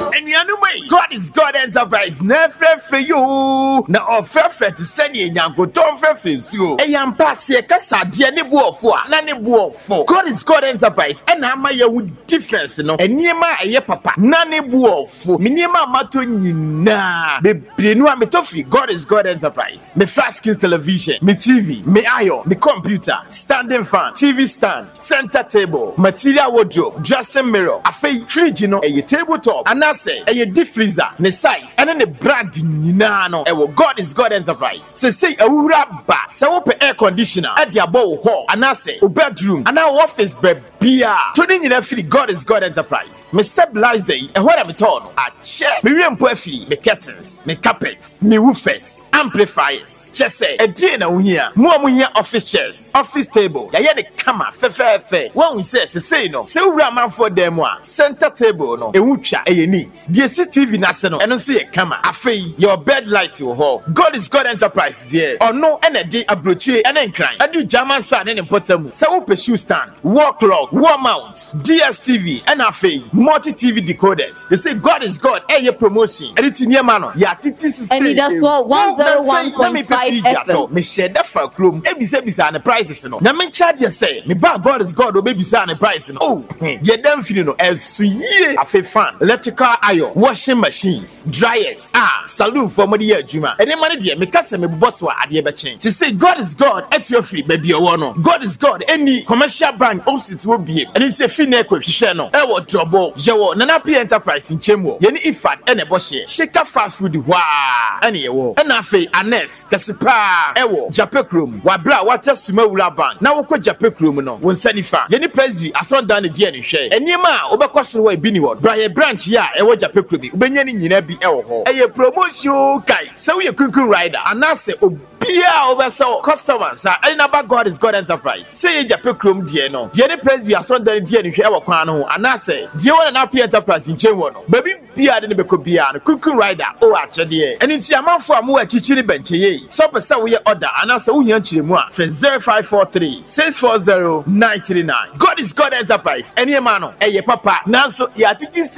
And you know me, God is God Enterprise. Never for you. Na offer to send you nyango ton for you. E yam pass ye kasa dia ne bo ofo na ne bo ofo. God is God Enterprise. And ama ye would difference no. Eniema eye papa na ne bo ofo. Miniema mato nyina. Bebre no ametofi. God is God Enterprise. Me flat screen television, me TV, me iron, me computer, standing fan, TV stand, center table, material wardrobe, dressing mirror, afi fridge no, a tabletop, and I say a deep freezer, ne size, and then the brand nyina no. Ewo God is God Enterprise. Say a wura ba, say open air conditioner, at your bow hall, and I say a bedroom, and our office beer. Turning in a free God is God Enterprise. Me stabilize the and what I'm told. I check me reimbursement, me curtains, me carpets, me woofers, amplifiers. Just say a dinner here. More here office chairs, office table. Ya the camera, fe. One we say no. Say we man for them one. Center table no. E wucha e neat. DCTV national. And don't see a camera. Afi your bed light to hall. God is God Enterprise there. Or no energy abroche and then crying. I do German sound and important. Say we shoe stand, wall clock, wall mount, DSTV, and afi multi TV decoders. They say God is God. Your promotion. And it's in your man. Yeah, this and you just saw 101.5 FM. Me share that for room. Ebi say and the prices no. Na me charge you say me ba God is God. Obi say and the price no. Oh, ye dem feel no. Esuye afi fan, electrical iron, washing machines, dryers. Saloon for money adwuma. Any money there me kase me boss wa ade be chen. To say God is God. At your free baby o no. God is God. Any commercial bank opposite will be. And it's a fee na kwehwe no. E wo trouble. Je wo Nana P Enterprise in Chemwo. Ye ni ifat ene bo share. Shaker fast food wa. Ene ye wo. Na afi Anes Kasipa Ewo Japekrum Wabra Water Sumawura Bank. Na woko Japekrum no. Won sanifa. Ye ni presby ason dan ne die ne hwe. Enima obekwaso wa bi ni wo. Bra ye branch ya ewo Japekrum bi. Ubenya ni nyina bi ewo ho. Eye promotion kai. Se we kunkun rider. Anase obia obeso customers are about God is God Enterprise. Say ye Japekrum die no. Die ni presby ason dan die ne hwe ewo kwan no ho. Anase die wona na P Enterprise in Chenwo no. Baby bia de ne bekobia no. Kunkun rider o achede. Eni ti amanfo amu achichiri benche ye. So person we order and answer who yan chire mu a 0543 640 939. God is God Enterprise. Any man no eye papa nanso ya titi